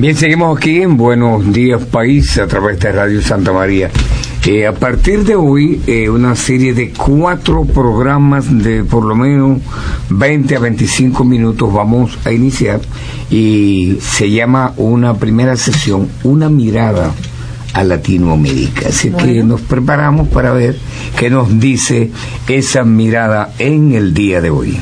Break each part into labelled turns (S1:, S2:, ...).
S1: Bien, seguimos aquí en Buenos Días País a través de Radio Santa María. A partir de hoy, una serie de 4 programas de por lo menos 20 a 25 minutos vamos a iniciar, y se llama una primera sesión, una mirada a Latinoamérica. Así que nos preparamos para ver qué nos dice esa mirada en el día de hoy.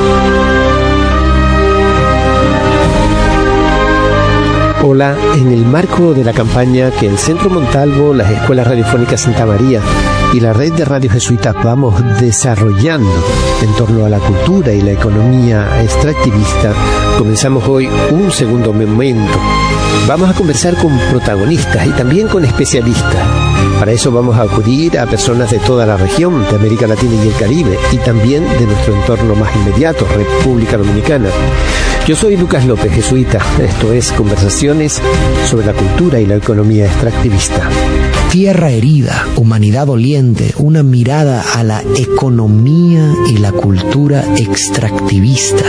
S2: Hola, en el marco de la campaña que el Centro Montalvo, las Escuelas Radiofónicas Santa María y la Red de Radio Jesuitas vamos desarrollando en torno a la cultura y la economía extractivista, comenzamos hoy un segundo momento. Vamos a conversar con protagonistas y también con especialistas. Para eso vamos a acudir a personas de toda la región, de América Latina y el Caribe, y también de nuestro entorno más inmediato, República Dominicana. Yo soy Lucas López, jesuita. Esto es Conversaciones sobre la cultura y la economía extractivista.
S3: Tierra herida, humanidad doliente, una mirada a la economía y la cultura extractivista.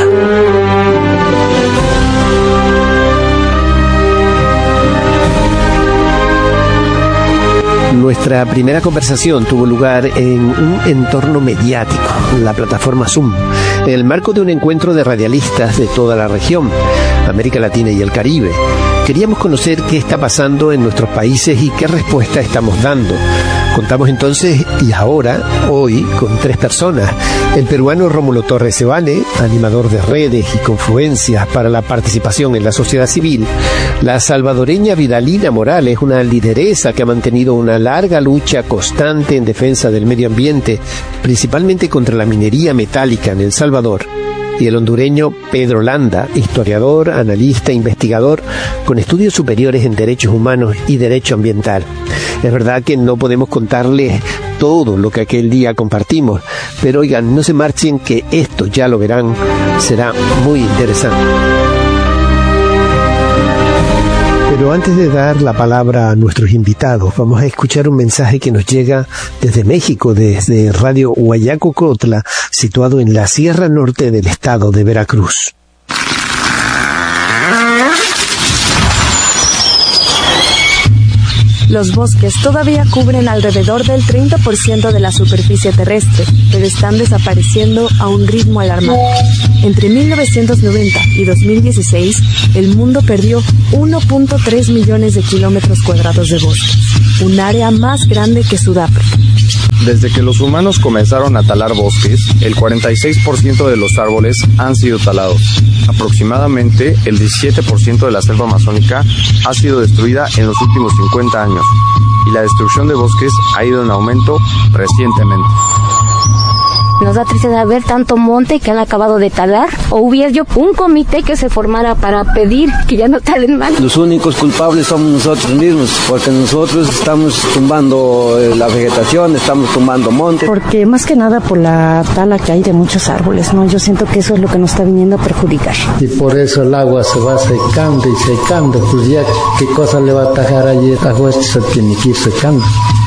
S2: Nuestra primera conversación tuvo lugar en un entorno mediático, la plataforma Zoom, en el marco de un encuentro de radialistas de toda la región, América Latina y el Caribe. Queríamos conocer qué está pasando en nuestros países y qué respuesta estamos dando. Contamos entonces, y ahora, hoy, con 3 personas. El peruano Rómulo Torres Sebane, animador de redes y confluencias para la participación en la sociedad civil. La salvadoreña Vidalina Morales, una lideresa que ha mantenido una larga lucha constante en defensa del medio ambiente, principalmente contra la minería metálica en El Salvador. Y el hondureño Pedro Landa, historiador, analista, investigador, con estudios superiores en derechos humanos y derecho ambiental. Es verdad que no podemos contarles todo lo que aquel día compartimos, pero oigan, no se marchen, que esto, ya lo verán, será muy interesante. Pero antes de dar la palabra a nuestros invitados, vamos a escuchar un mensaje que nos llega desde México, desde Radio Huayacocotla, situado en la Sierra Norte del estado de Veracruz.
S4: Los bosques todavía cubren alrededor del 30% de la superficie terrestre, pero están desapareciendo a un ritmo alarmante. Entre 1990 y 2016, el mundo perdió 1.3 millones de kilómetros cuadrados de bosques, un área más grande que Sudáfrica.
S5: Desde que los humanos comenzaron a talar bosques, el 46% de los árboles han sido talados. Aproximadamente el 17% de la selva amazónica ha sido destruida en los últimos 50 años, y la destrucción de bosques ha ido en aumento recientemente.
S6: Nos da tristeza ver tanto monte que han acabado de talar, o hubiera yo un comité que se formara para pedir que ya no talen más.
S7: Los únicos culpables somos nosotros mismos, porque nosotros estamos tumbando la vegetación, estamos tumbando monte.
S8: Porque más que nada por la tala que hay de muchos árboles, ¿no? Yo siento que eso es lo que nos está viniendo a perjudicar.
S9: Y por eso el agua se va secando y secando, pues ya qué cosa le va a atajar allí, el agua se tiene que ir secando.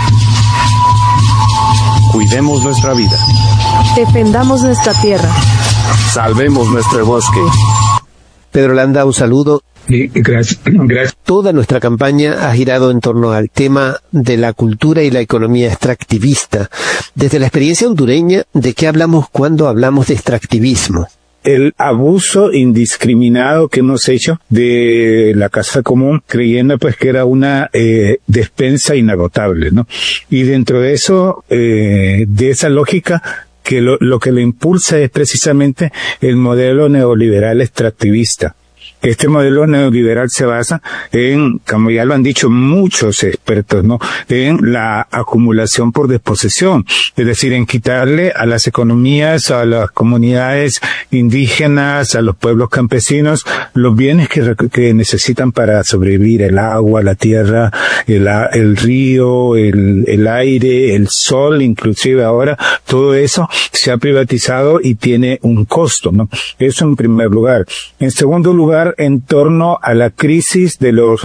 S5: Cuidemos nuestra vida.
S4: Defendamos nuestra tierra.
S5: Salvemos nuestro bosque.
S2: Pedro Landa, un saludo.
S1: Gracias.
S2: Toda nuestra campaña ha girado en torno al tema de la cultura y la economía extractivista. Desde la experiencia hondureña, ¿de qué hablamos cuando hablamos de extractivismo?
S10: El abuso indiscriminado que hemos hecho de la casa común, creyendo pues que era una despensa inagotable, ¿no? Y dentro de eso, de esa lógica, que lo que le impulsa es precisamente el modelo neoliberal extractivista. Este modelo neoliberal se basa en, como ya lo han dicho muchos expertos, ¿no?, en la acumulación por desposesión, es decir, en quitarle a las economías, a las comunidades indígenas, a los pueblos campesinos, los bienes que necesitan para sobrevivir: el agua, la tierra, el río, el aire, el sol, inclusive ahora, todo eso se ha privatizado y tiene un costo, ¿no? Eso en primer lugar. En segundo lugar, en torno a la crisis de los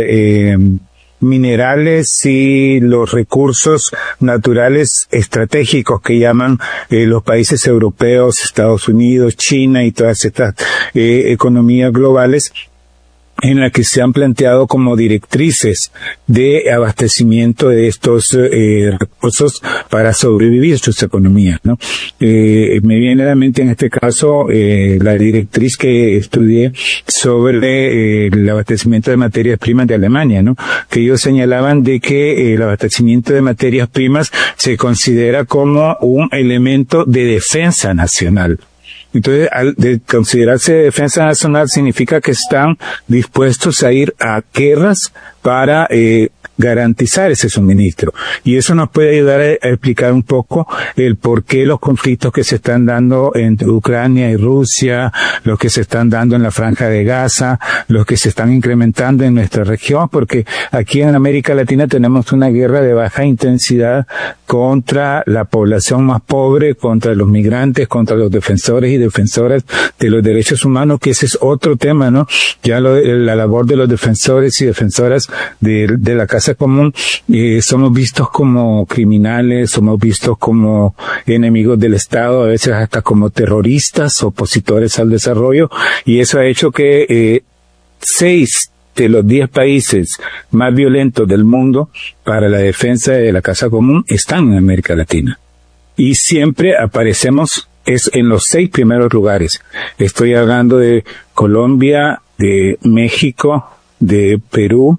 S10: minerales y los recursos naturales estratégicos que llaman los países europeos, Estados Unidos, China y todas estas economías globales. en la que se han planteado como directrices de abastecimiento de estos recursos para sobrevivir sus economías, ¿no? Me viene a la mente en este caso la directriz que estudié sobre el abastecimiento de materias primas de Alemania, ¿no? Que ellos señalaban de que el abastecimiento de materias primas se considera como un elemento de defensa nacional. Entonces, al de considerarse defensa nacional significa que están dispuestos a ir a guerras para garantizar ese suministro. Y eso nos puede ayudar a explicar un poco el por qué los conflictos que se están dando entre Ucrania y Rusia, los que se están dando en la Franja de Gaza, los que se están incrementando en nuestra región, porque aquí en América Latina tenemos una guerra de baja intensidad contra la población más pobre, contra los migrantes, contra los defensores y defensoras de los derechos humanos, que ese es otro tema, ¿no? Ya la labor de los defensores y defensoras de la Casa Común, somos vistos como criminales, somos vistos como enemigos del Estado, a veces hasta como terroristas, opositores al desarrollo, y eso ha hecho que 6 de los 10 países más violentos del mundo para la defensa de la Casa Común están en América Latina. Y siempre aparecemos en los 6 primeros lugares. Estoy hablando de Colombia, de México, de Perú,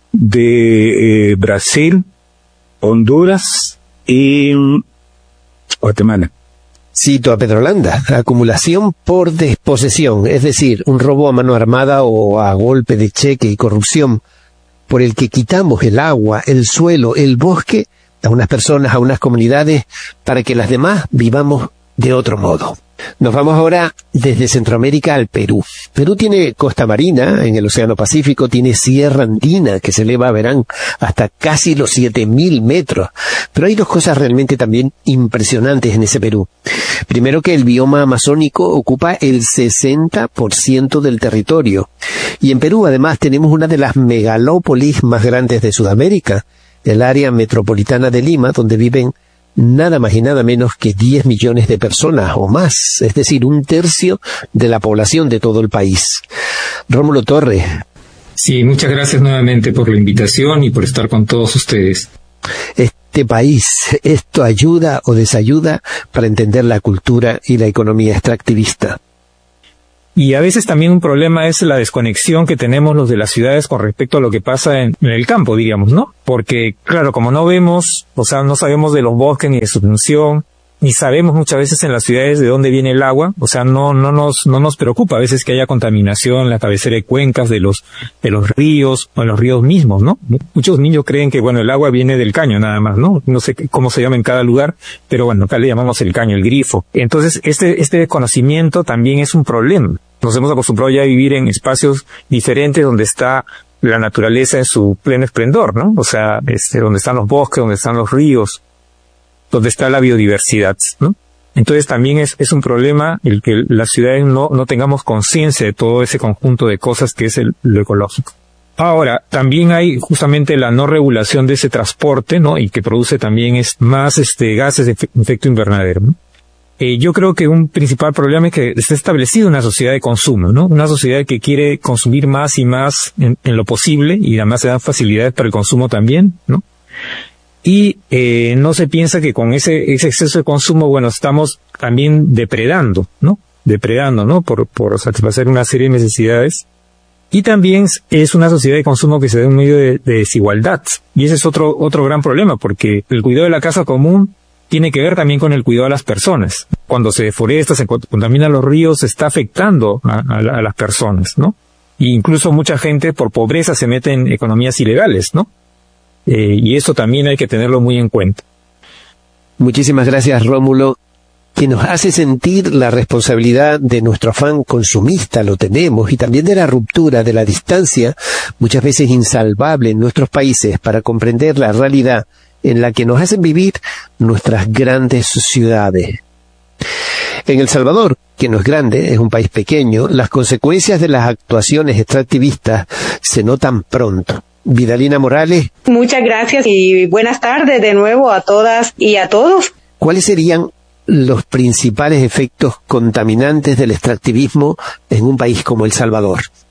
S10: de Brasil, Honduras y Guatemala.
S2: Cito a Pedro Landa: acumulación por desposesión, es decir, un robo a mano armada o a golpe de cheque y corrupción, por el que quitamos el agua, el suelo, el bosque a unas personas, a unas comunidades, para que las demás vivamos de otro modo. Nos vamos ahora desde Centroamérica al Perú. Perú tiene costa marina en el Océano Pacífico, tiene sierra andina que se eleva, verán, hasta casi los 7.000 metros. Pero hay dos cosas realmente también impresionantes en ese Perú. Primero, que el bioma amazónico ocupa el 60% del territorio. Y en Perú además tenemos una de las megalópolis más grandes de Sudamérica, el área metropolitana de Lima, donde viven nada más y nada menos que 10 millones de personas o más, es decir, 1/3 de la población de todo el país. Rómulo Torres.
S11: Sí, muchas gracias nuevamente por la invitación y por estar con todos ustedes.
S2: Este país, ¿esto ayuda o desayuda para entender la cultura y la economía extractivista?
S11: Y a veces también un problema es la desconexión que tenemos los de las ciudades con respecto a lo que pasa en el campo, diríamos, ¿no? Porque, claro, como no vemos, o sea, no sabemos de los bosques ni de su función, ni sabemos muchas veces en las ciudades de dónde viene el agua, o sea, no nos preocupa a veces que haya contaminación en la cabecera de cuencas de los ríos o en los ríos mismos, ¿no? Muchos niños creen que, bueno, el agua viene del caño nada más, ¿no? No sé cómo se llama en cada lugar, pero bueno, acá le llamamos el caño, el grifo. Entonces, este desconocimiento también es un problema. Nos hemos acostumbrado ya a vivir en espacios diferentes donde está la naturaleza en su pleno esplendor, ¿no? O sea, donde están los bosques, donde están los ríos, donde está la biodiversidad, ¿no? Entonces también es un problema el que las ciudades no tengamos conciencia de todo ese conjunto de cosas que es lo ecológico. Ahora, también hay justamente la no regulación de ese transporte, ¿no? Y que produce también más gases de efecto invernadero, ¿no? Yo creo que un principal problema es que está establecida una sociedad de consumo, ¿no? Una sociedad que quiere consumir más y más en lo posible, y además se dan facilidades para el consumo también, ¿no? Y no se piensa que con ese exceso de consumo, bueno, estamos también depredando, ¿no? Por satisfacer una serie de necesidades. Y también es una sociedad de consumo que se da en medio de desigualdad. Y ese es otro gran problema, porque el cuidado de la casa común tiene que ver también con el cuidado de las personas. Cuando se deforesta, se contaminan los ríos, se está afectando a las personas, ¿no? E incluso mucha gente por pobreza se mete en economías ilegales, ¿no? Y eso también hay que tenerlo muy en cuenta.
S2: Muchísimas gracias, Rómulo, que nos hace sentir la responsabilidad de nuestro afán consumista, lo tenemos, y también de la ruptura, de la distancia, muchas veces insalvable en nuestros países, para comprender la realidad en la que nos hacen vivir nuestras grandes ciudades. En El Salvador, que no es grande, es un país pequeño, las consecuencias de las actuaciones extractivistas se notan pronto. Vidalina Morales.
S12: Muchas gracias y buenas tardes de nuevo a todas y a todos.
S2: ¿Cuáles serían los principales efectos contaminantes del extractivismo en un país como El Salvador?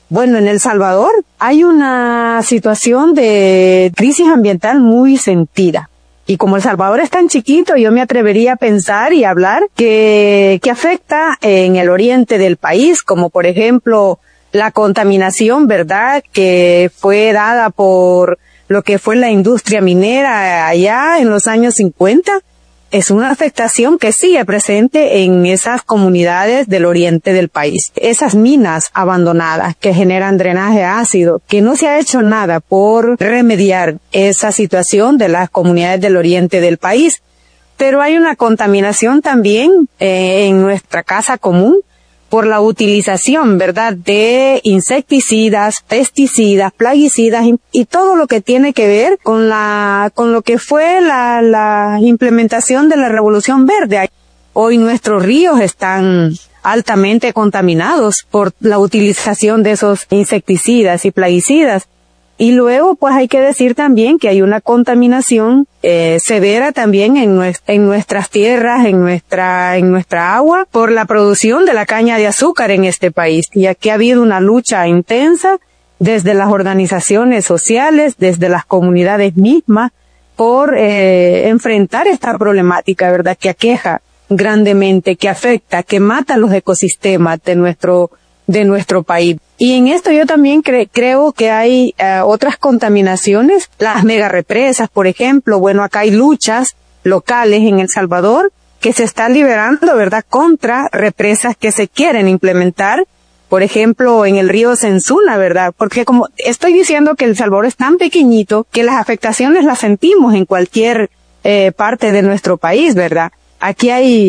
S12: Bueno, en El Salvador hay una situación de crisis ambiental muy sentida. Y como El Salvador es tan chiquito, yo me atrevería a pensar y hablar que afecta en el oriente del país, como por ejemplo la contaminación, ¿verdad?, que fue dada por lo que fue la industria minera allá en los años 50. Es una afectación que sigue presente en esas comunidades del oriente del país. Esas minas abandonadas que generan drenaje ácido, que no se ha hecho nada por remediar esa situación de las comunidades del oriente del país. Pero hay una contaminación también en nuestra casa común por la utilización, ¿verdad?, de insecticidas, pesticidas, plaguicidas y todo lo que tiene que ver con lo que fue la implementación de la Revolución Verde. Hoy nuestros ríos están altamente contaminados por la utilización de esos insecticidas y plaguicidas. Y luego, pues hay que decir también que hay una contaminación severa también en nuestras tierras, en nuestra agua, por la producción de la caña de azúcar en este país. Y aquí ha habido una lucha intensa desde las organizaciones sociales, desde las comunidades mismas, por enfrentar esta problemática, ¿verdad?, que aqueja grandemente, que afecta, que mata los ecosistemas de nuestro país. Y en esto yo también creo que hay otras contaminaciones, las megarepresas, por ejemplo. Bueno, acá hay luchas locales en El Salvador que se están liberando, ¿verdad?, contra represas que se quieren implementar, por ejemplo, en el río Sensuna, ¿verdad? Porque como estoy diciendo que El Salvador es tan pequeñito que las afectaciones las sentimos en cualquier parte de nuestro país, ¿verdad? Aquí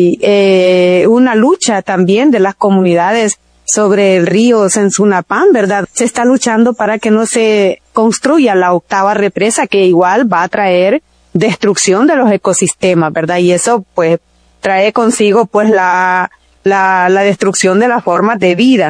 S12: hay una lucha también de las comunidades sobre el río Sensunapán, ¿verdad? Se está luchando para que no se construya la 8ª represa, que igual va a traer destrucción de los ecosistemas, ¿verdad? Y eso, pues, trae consigo, pues, la destrucción de las formas de vida.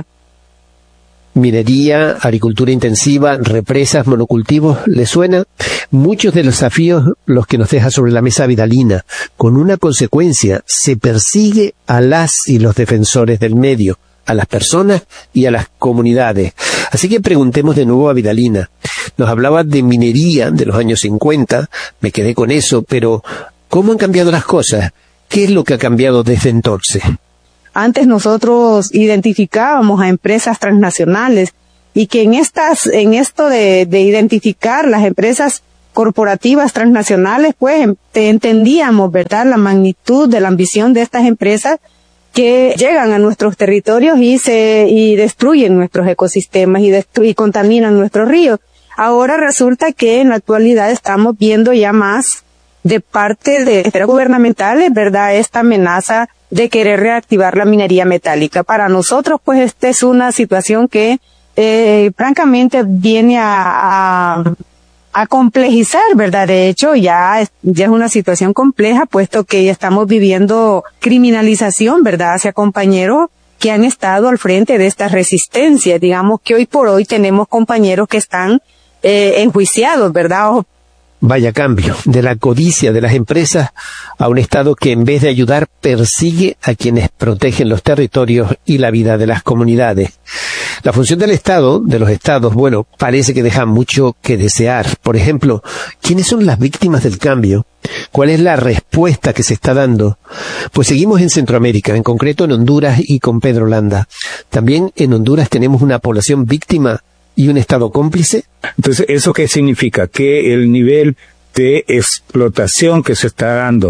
S2: Minería, agricultura intensiva, represas, monocultivos, ¿le suena? Muchos de los desafíos los que nos deja sobre la mesa Vidalina. Con una consecuencia, se persigue a las y los defensores del medio, a las personas y a las comunidades. Así que preguntemos de nuevo a Vidalina. Nos hablaba de minería de los años 50, me quedé con eso, pero ¿cómo han cambiado las cosas? ¿Qué es lo que ha cambiado desde entonces?
S12: Antes nosotros identificábamos a empresas transnacionales y que en esto de identificar las empresas corporativas transnacionales, pues entendíamos, ¿verdad?, la magnitud de la ambición de estas empresas que llegan a nuestros territorios y destruyen nuestros ecosistemas y contaminan nuestros ríos. Ahora resulta que en la actualidad estamos viendo ya más de parte de esferas gubernamentales, ¿verdad?, esta amenaza de querer reactivar la minería metálica. Para nosotros, pues, esta es una situación que francamente viene a complejizar, ¿verdad? De hecho, ya es una situación compleja, puesto que ya estamos viviendo criminalización, ¿verdad?, hacia compañeros que han estado al frente de esta resistencia. Digamos que hoy por hoy tenemos compañeros que están enjuiciados, ¿verdad?
S2: Vaya cambio, de la codicia de las empresas a un Estado que en vez de ayudar persigue a quienes protegen los territorios y la vida de las comunidades. La función del Estado, de los Estados, bueno, parece que deja mucho que desear. Por ejemplo, ¿quiénes son las víctimas del cambio? ¿Cuál es la respuesta que se está dando? Pues seguimos en Centroamérica, en concreto en Honduras y con Pedro Landa. También en Honduras tenemos una población víctima y un Estado cómplice.
S10: Entonces, ¿eso qué significa? Que el nivel de explotación que se está dando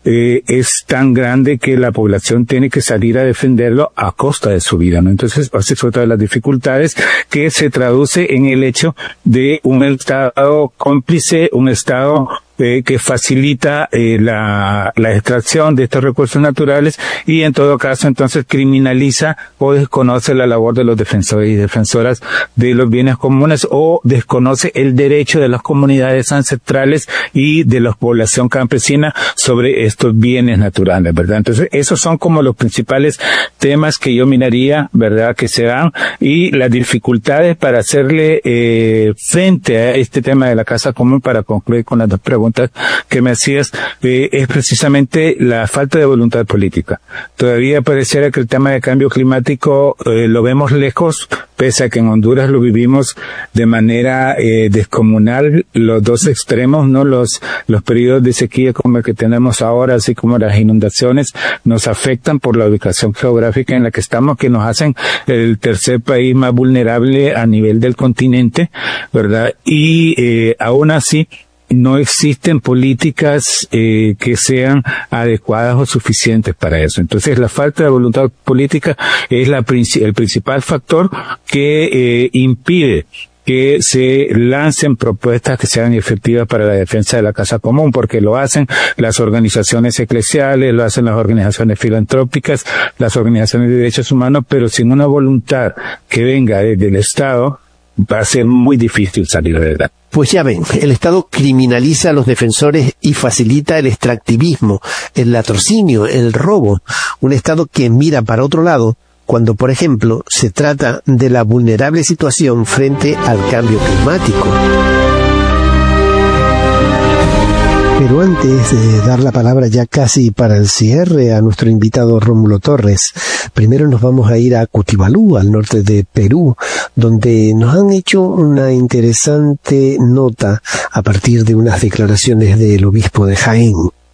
S10: es tan grande que la población tiene que salir a defenderlo a costa de su vida, ¿no? Entonces, esa es otra de las dificultades que se traduce en el hecho de un Estado cómplice, un Estado que facilita la extracción de estos recursos naturales y en todo caso entonces criminaliza o desconoce la labor de los defensores y defensoras de los bienes comunes o desconoce el derecho de las comunidades ancestrales y de la población campesina sobre estos bienes naturales, ¿verdad? Entonces esos son como los principales temas que yo miraría, ¿verdad?, que se dan, y las dificultades para hacerle frente a este tema de la casa común. Para concluir con las dos preguntas pregunta que me hacías, es precisamente la falta de voluntad política. Todavía pareciera que el tema de cambio climático lo vemos lejos, pese a que en Honduras lo vivimos de manera descomunal, los dos extremos, ¿no? Los periodos de sequía como el que tenemos ahora, así como las inundaciones, nos afectan por la ubicación geográfica en la que estamos, que nos hacen el tercer país más vulnerable a nivel del continente, ¿verdad? Y aún así no existen políticas que sean adecuadas o suficientes para eso. Entonces, la falta de voluntad política es el principal factor que impide que se lancen propuestas que sean efectivas para la defensa de la casa común, porque lo hacen las organizaciones eclesiales, lo hacen las organizaciones filantrópicas, las organizaciones de derechos humanos, pero sin una voluntad que venga desde el Estado, va a ser muy difícil salir adelante.
S2: Pues ya ven, el Estado criminaliza a los defensores y facilita el extractivismo, el latrocinio, el robo. Un Estado que mira para otro lado cuando, por ejemplo, se trata de la vulnerable situación frente al cambio climático. Pero antes de dar la palabra ya casi para el cierre a nuestro invitado Rómulo Torres, primero nos vamos a ir a Cutibalú, al norte de Perú, donde nos han hecho una interesante nota a partir de unas declaraciones del obispo de Jaén.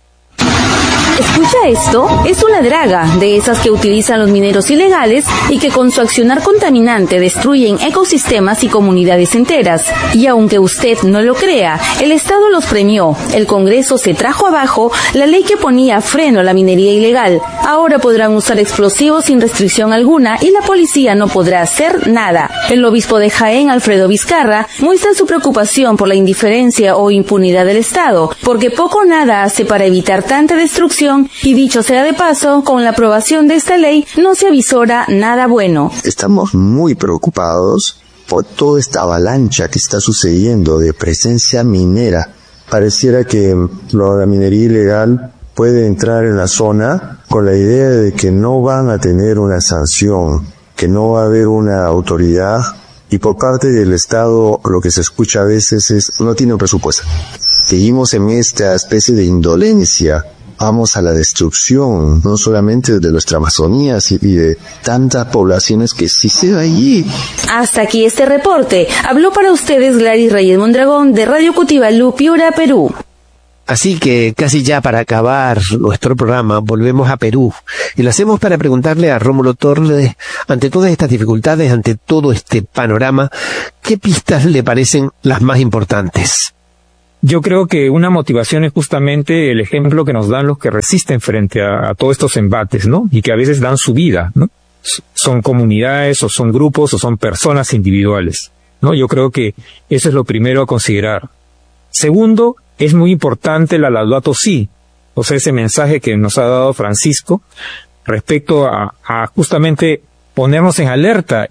S13: ¿Escucha esto? Es una draga, de esas que utilizan los mineros ilegales y que con su accionar contaminante destruyen ecosistemas y comunidades enteras. Y aunque usted no lo crea, el Estado los premió. El Congreso se trajo abajo la ley que ponía freno a la minería ilegal. Ahora podrán usar explosivos sin restricción alguna y la policía no podrá hacer nada. El obispo de Jaén, Alfredo Vizcarra, muestra su preocupación por la indiferencia o impunidad del Estado, porque poco o nada hace para evitar tanta destrucción. Y dicho sea de paso, con la aprobación de esta ley no se avisora nada bueno.
S14: Estamos muy preocupados por toda esta avalancha que está sucediendo de presencia minera. Pareciera que la minería ilegal puede entrar en la zona con la idea de que no van a tener una sanción, que no va a haber una autoridad, y por parte del Estado lo que se escucha a veces es no tiene presupuesto. Seguimos en esta especie de indolencia. Vamos a la destrucción, no solamente de nuestra Amazonía y de tantas poblaciones que sí se va allí.
S13: Hasta aquí este reporte. Habló para ustedes Gladys Reyes Mondragón de Radio Cutibalú, Piura, Perú.
S2: Así que casi ya para acabar nuestro programa volvemos a Perú y lo hacemos para preguntarle a Rómulo Torres, ante todas estas dificultades, ante todo este panorama, ¿qué pistas le parecen las más importantes?
S11: Yo creo que una motivación es justamente el ejemplo que nos dan los que resisten frente a todos estos embates, ¿no? Y que a veces dan su vida, ¿no? Son comunidades, o son grupos, o son personas individuales, ¿no? Yo creo que eso es lo primero a considerar. Segundo, es muy importante la Laudato Si, o sea, ese mensaje que nos ha dado Francisco respecto a justamente ponernos en alerta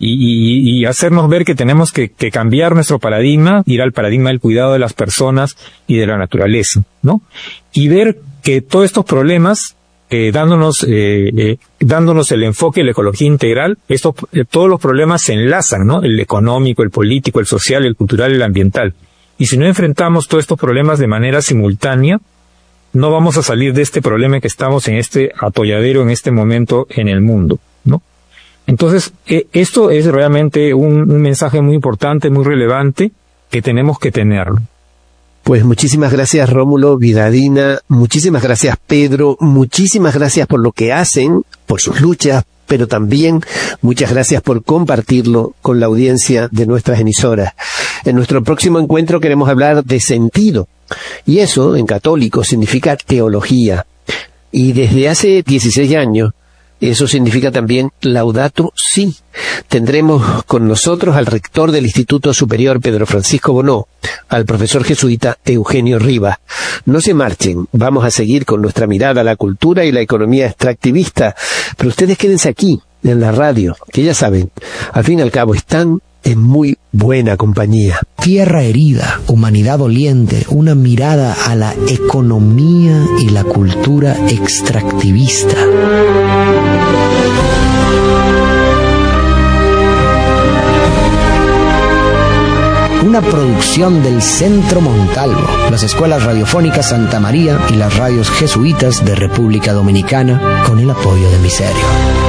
S11: y hacernos ver que tenemos que cambiar nuestro paradigma, ir al paradigma del cuidado de las personas y de la naturaleza, ¿no? Y ver que todos estos problemas, dándonos el enfoque de la ecología integral, todos los problemas se enlazan, ¿no? El económico, el político, el social, el cultural, el ambiental. Y si no enfrentamos todos estos problemas de manera simultánea, no vamos a salir de este problema que estamos en este atolladero en este momento en el mundo, ¿no? Entonces, esto es realmente un mensaje muy importante, muy relevante, que tenemos que tenerlo.
S2: Pues muchísimas gracias, Rómulo, Vidadina, muchísimas gracias, Pedro, muchísimas gracias por lo que hacen, por sus luchas, pero también muchas gracias por compartirlo con la audiencia de nuestras emisoras. En nuestro próximo encuentro queremos hablar de sentido, y eso, en católico, significa teología. Y desde hace 16 años, eso significa también Laudato Si. Tendremos con nosotros al rector del Instituto Superior Pedro Francisco Bonó, al profesor jesuita Eugenio Rivas. No se marchen, vamos a seguir con nuestra mirada a la cultura y la economía extractivista, pero ustedes quédense aquí, en la radio, que ya saben, al fin y al cabo están en muy buena compañía.
S3: Tierra herida, humanidad doliente, una mirada a la economía y la cultura extractivista. Una una producción del Centro Montalvo, las escuelas radiofónicas Santa María y las radios jesuitas de República Dominicana, con el apoyo de Miserio.